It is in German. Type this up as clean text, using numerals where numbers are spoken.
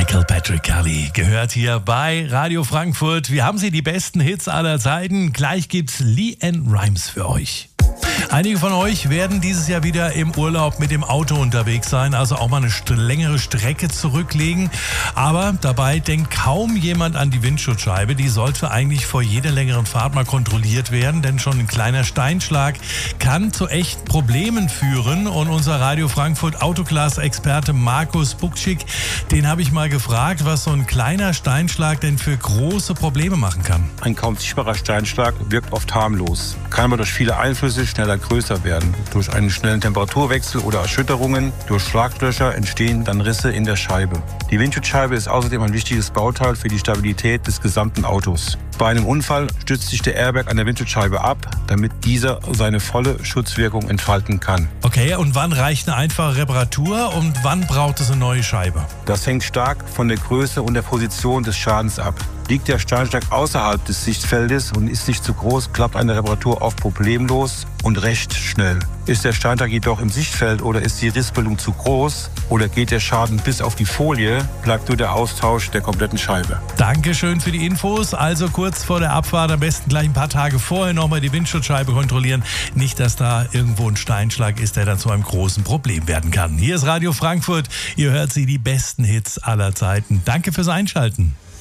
Michael Patrick Kelly gehört hier bei Radio Frankfurt. Wir haben sie, die besten Hits aller Zeiten. Gleich gibt's LeAnn Rimes für euch. Einige von euch werden dieses Jahr wieder im Urlaub mit dem Auto unterwegs sein, also auch mal eine längere Strecke zurücklegen. Aber dabei denkt kaum jemand an die Windschutzscheibe. Die sollte eigentlich vor jeder längeren Fahrt mal kontrolliert werden, denn schon ein kleiner Steinschlag kann zu echten Problemen führen. Und unser Radio Frankfurt Autoglas-Experte Markus Bukschick, den habe ich mal gefragt, was so ein kleiner Steinschlag denn für große Probleme machen kann. Ein kaum sichtbarer Steinschlag wirkt oft harmlos, kann aber durch viele Einflüsse schneller größer werden. Durch einen schnellen Temperaturwechsel oder Erschütterungen, durch Schlaglöcher entstehen dann Risse in der Scheibe. Die Windschutzscheibe ist außerdem ein wichtiges Bauteil für die Stabilität des gesamten Autos. Bei einem Unfall stützt sich der Airbag an der Windschutzscheibe ab, damit dieser seine volle Schutzwirkung entfalten kann. Okay, und wann reicht eine einfache Reparatur und wann braucht es eine neue Scheibe? Das hängt stark von der Größe und der Position des Schadens ab. Liegt der Steinschlag außerhalb des Sichtfeldes und ist nicht zu groß, klappt eine Reparatur oft problemlos und recht schnell. Ist der Steinschlag jedoch im Sichtfeld oder ist die Rissbildung zu groß oder geht der Schaden bis auf die Folie, bleibt nur der Austausch der kompletten Scheibe. Dankeschön für die Infos. Also kurz vor der Abfahrt, am besten gleich ein paar Tage vorher nochmal die Windschutzscheibe kontrollieren. Nicht, dass da irgendwo ein Steinschlag ist, der dann zu einem großen Problem werden kann. Hier ist Radio Frankfurt. Ihr hört sie, die besten Hits aller Zeiten. Danke fürs Einschalten.